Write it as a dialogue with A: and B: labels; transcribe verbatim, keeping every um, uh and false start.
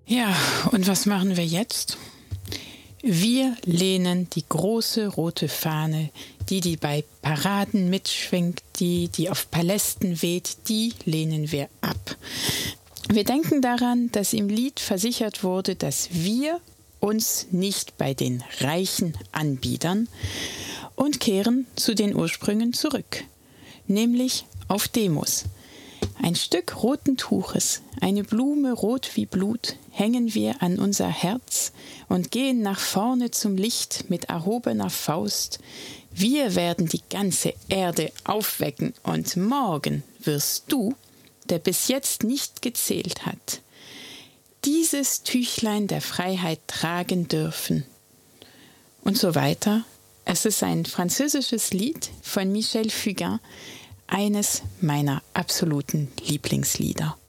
A: Ja, und was machen wir jetzt? Wir lehnen die große rote Fahne, die die bei Paraden mitschwingt, die, die auf Palästen weht, die lehnen wir ab. Wir denken daran, dass im Lied versichert wurde, dass wir uns nicht bei den Reichen anbiedern und kehren zu den Ursprüngen zurück, nämlich auf Demos. Ein Stück roten Tuches, eine Blume rot wie Blut, hängen wir an unser Herz und gehen nach vorne zum Licht mit erhobener Faust. Wir werden die ganze Erde aufwecken und morgen wirst du, der bis jetzt nicht gezählt hat, dieses Tüchlein der Freiheit tragen dürfen. Und so weiter. Es ist ein französisches Lied von Michel Fugain, eines meiner absoluten Lieblingslieder.